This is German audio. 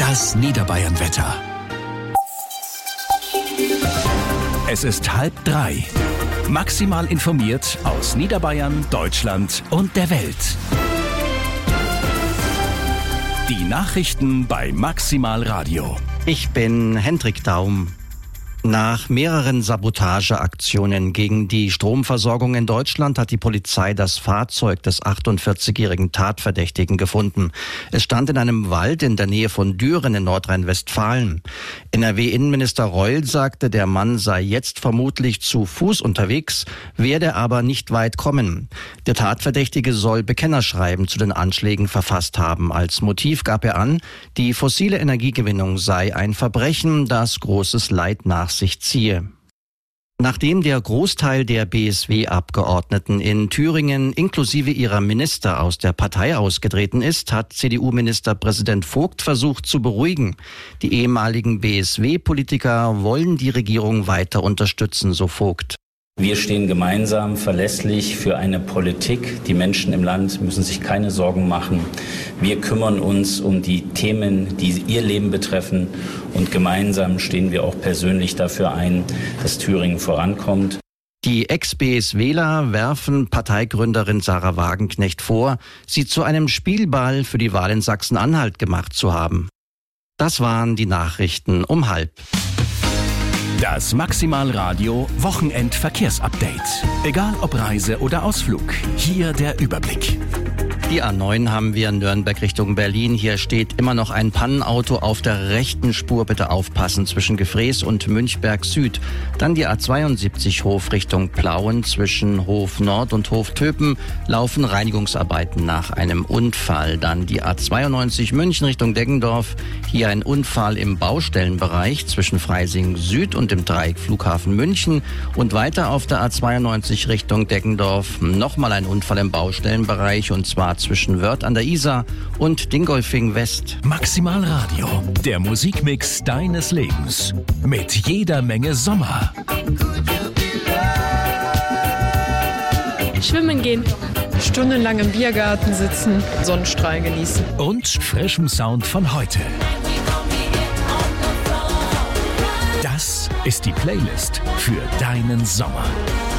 Das Niederbayern-Wetter. Es ist 2:30. Maximal informiert aus Niederbayern, Deutschland und der Welt. Die Nachrichten bei Maximal Radio. Ich bin Hendrik Daum. Nach mehreren Sabotageaktionen gegen die Stromversorgung in Deutschland hat die Polizei das Fahrzeug des 48-jährigen Tatverdächtigen gefunden. Es stand in einem Wald in der Nähe von Düren in Nordrhein-Westfalen. NRW-Innenminister Reul sagte, der Mann sei jetzt vermutlich zu Fuß unterwegs, werde aber nicht weit kommen. Der Tatverdächtige soll Bekennerschreiben zu den Anschlägen verfasst haben. Als Motiv gab er an, die fossile Energiegewinnung sei ein Verbrechen, das großes Leid nach sich ziehe. Nachdem der Großteil der BSW-Abgeordneten in Thüringen inklusive ihrer Minister aus der Partei ausgetreten ist, hat CDU-Ministerpräsident Vogt versucht zu beruhigen. Die ehemaligen BSW-Politiker wollen die Regierung weiter unterstützen, so Vogt. Wir stehen gemeinsam verlässlich für eine Politik. Die Menschen im Land müssen sich keine Sorgen machen. Wir kümmern uns um die Themen, die ihr Leben betreffen. Und gemeinsam stehen wir auch persönlich dafür ein, dass Thüringen vorankommt. Die Ex-BSWler werfen Parteigründerin Sarah Wagenknecht vor, sie zu einem Spielball für die Wahl in Sachsen-Anhalt gemacht zu haben. Das waren die Nachrichten um 12:30. Das Maximal Radio Wochenend-Verkehrsupdate. Egal ob Reise oder Ausflug, hier der Überblick. Die A9 haben wir Nürnberg Richtung Berlin. Hier steht immer noch ein Pannenauto auf der rechten Spur. Bitte aufpassen zwischen Gefrees und Münchberg Süd. Dann die A72 Hof Richtung Plauen. Zwischen Hof Nord und Hof Töpen laufen Reinigungsarbeiten nach einem Unfall. Dann die A92 München Richtung Deggendorf. Hier ein Unfall im Baustellenbereich zwischen Freising Süd und dem Dreieck Flughafen München. Und weiter auf der A92 Richtung Deggendorf nochmal ein Unfall im Baustellenbereich, und zwar zwischen Wörth an der Isar und Dingolfing West. Maximal Radio, der Musikmix deines Lebens. Mit jeder Menge Sommer. Schwimmen gehen. Stundenlang im Biergarten sitzen, Sonnenstrahl genießen. Und frischem Sound von heute. Das ist die Playlist für deinen Sommer.